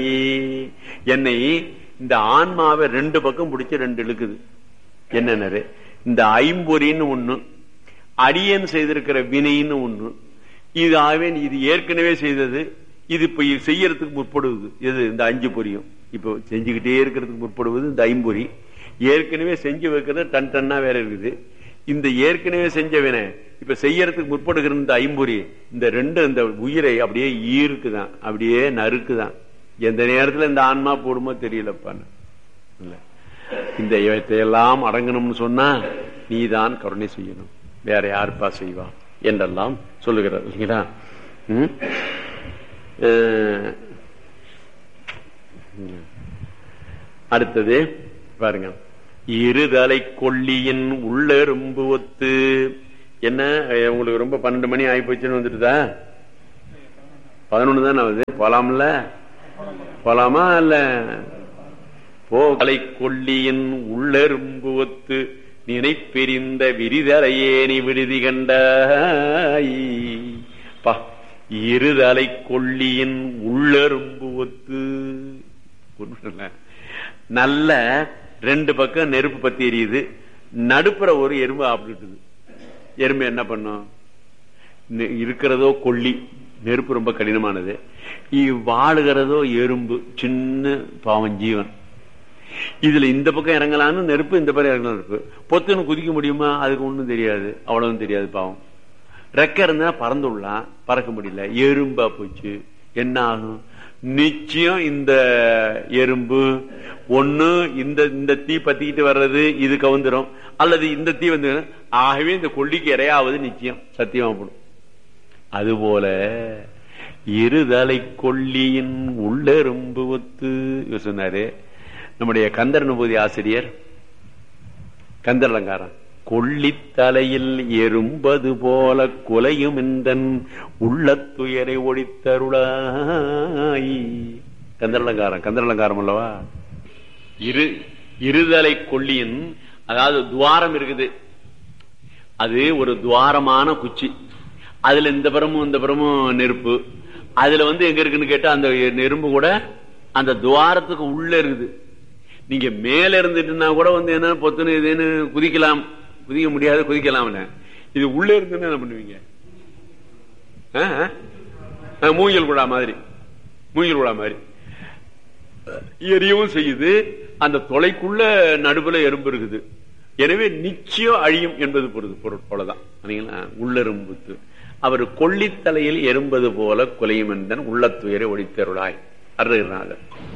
என்னை இந்த ஆன்மாவை ரெண்டு பக்கம் பிடிச்சு ரெண்டு இழுக்குது. என்னன்னு இந்த ஐம்பொறின்னு ஒண்ணு, அடியன் செய்திருக்கிற வினைன்னு ஒண்ணு. இது ஆவேன், இது ஏற்கனவே செய்தது, இது இப்ப செய்யறதுக்கு முற்படுவது எது? இந்த அஞ்சு பொறியும் இப்ப செஞ்சுக்கிட்டே இருக்கிறதுக்கு முற்படுவது இந்த ஐம்பொறி. ஏற்கனவே செஞ்சு வைக்கிறது டன் டன்னா வேற இருக்குது. இந்த ஏற்கனவே செஞ்ச வினை இப்ப செய்யறதுக்கு முற்படுகிற இந்த ஐம்பொறி, இந்த ரெண்டு இந்த உயிரை அப்படியே ஈர்க்குதான், அப்படியே நறுக்குதான். எந்த நேரத்துல இந்த ஆன்மா போடுமோ தெரியலப்பான்னு. இந்த இவற்றையெல்லாம் அடங்கணும்னு சொன்னா நீதான் கருணை செய்யணும், வேற யாருப்பா செய்வா என்றெல்லாம் சொல்லுகிறார் இல்லைங்களா? அடுத்தது பாருங்க, இருதலை கொல்லியின் உள்ளெரும்பு ஒத்து. என்ன உங்களுக்கு ரொம்ப 12 மணி ஆகி போச்சுன்னு வந்துட்டுதா? 11 தானே ஆகுது. போலாம்ல, போலாமா? இல்ல போகலை கொல்லியின் உள்ளெரும்பு ஒத்து நினைப்பெரிந்த விரிதலையே நீ விடுதி கண்டாய். இருதலை கொல்லியின் உள்ளெரும்பு ஒத்து. நல்ல ரெண்டு பக்கம் நெருப்பு பத்தி எரியுது, நடுப்புற ஒரு எறும்பு ஆப்பிட்டுது. எறும்பு என்ன பண்ணும்? இருக்கிறதோ கொல்லி, நெருப்பு ரொம்ப கடினமானது, வாழுகிறதோ எறும்பு, சின்ன பாவம் ஜீவன். இதுல இந்த பக்கம் இறங்கலான்னு நெருப்பு, இந்த பக்கம் இறங்கலாம் நெருப்பு. பொத்துன்னு குதிக்க முடியுமா? அதுக்கு ஒண்ணும் தெரியாது, அவ்வளவும் தெரியாது பாவம். ரெக்க இருந்தா பறந்துடலாம், பறக்க முடியல, எறும்பா போச்சு. என்ன ஆகும்? நிச்சயம் இந்த எறும்பு ஒண்ணு இந்த தீ பத்திக்கிட்டு வர்றது இது கவுந்துரும், அல்லது இந்த தீ வந்து, ஆகவே இந்த கொல்லிக்கு இரையாவது நிச்சயம், சத்தியமா போடும். அதுபோல இருதலை கொல்லியின் உள்ளெரும்பு ஒத்து சொன்னாரு நம்முடைய கந்தர் அனுபூதி ஆசிரியர் கந்தர் அலங்காரம். கொல்லித்தலையில் எறும்பது போல குலையும் எந்தன் உள்ளத்துயரை ஒழித்தருளாய். கந்தர் அலங்காரம், கந்தர் அலங்காரம் அல்லவா? இருதலை கொல்லியின், அதாவது துவாரம் இருக்குது, அது ஒரு துவாரமான குச்சி, அதுல இந்த புறமும் இந்த புறமும் நெருப்பு. அதுல எங்க இருக்குன்னு கேட்டா அந்த நெருப்பு கூட அந்த துவாரத்துக்கு உள்ள இருக்குது. நீங்க மேல இருந்துட்டுனா கூட என்ன பொத்துன்னு இதுன்னு குதிக்கலாம், குதிக்க முடியாது, குதிக்கலாம்ல. இது உள்ள இருந்துன்னு என்ன பண்ணுவீங்க? மூங்கில் குழா மாதிரி, மூங்கில் குழா மாதிரி எரியவும் செய்யுது. அந்த தொலைக்குள்ள நடுவுல எறும்பு இருக்குது. எனவே நிச்சயம் அழியும் என்பது பொருள் போலதான். உள்ளெரும்புத்து அவர் கொல்லித்தலையில் எறும்பது போல குலையும் என்றன் உள்ளத்துயரை ஒழித்தருளாய் அருகிறார்.